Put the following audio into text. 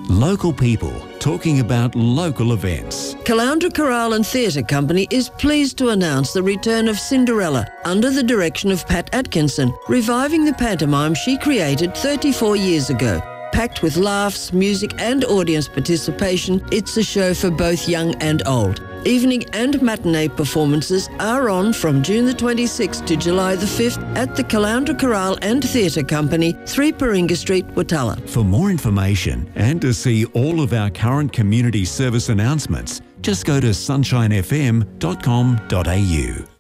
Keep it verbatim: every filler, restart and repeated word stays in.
Local people talking about local events. Caloundra Chorale and Theatre Company is pleased to announce the return of Cinderella under the direction of Pat Atkinson, reviving the pantomime she created thirty-four years ago. Packed with laughs, music and audience participation, it's a show for both young and old. Evening and matinee performances are on from June the twenty-sixth to July the fifth at the Caloundra Chorale and Theatre Company, three Paringa Street, Watala. For more information and to see all of our current community service announcements, just go to sunshine f m dot com dot a u.